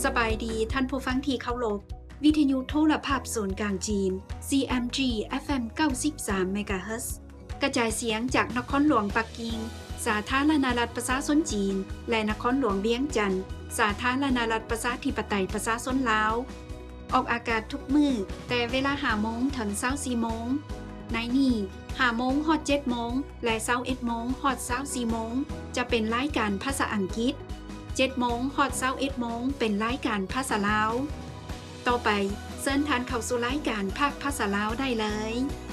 สบายดีท่านผู้ฟังที่เคารพวิทยุโทรภาพศูนย์กลางจีน CMG FM 93 MHz กระจายเสียงจากนครหลวงปักกิ่งสาธารณรัฐประชาชนจีนและนครหลวงเวียงจันทร์สาธารณรัฐประชาธิปไตยประชาชนลาวออกอากาศทุกมื้อแต่เวลา 5 โมงถึง 24 โมงในนี้5โมงฮอด 7 โมงและ21โมงฮอด 24 โมงจะเป็นรายการภาษาอังกฤษ7โมงฮอด 21โมงเป็นรายการภาษาลาวต่อไปเชิญท่านเข้าสู่รายการภาคภาษาลาวได้เลย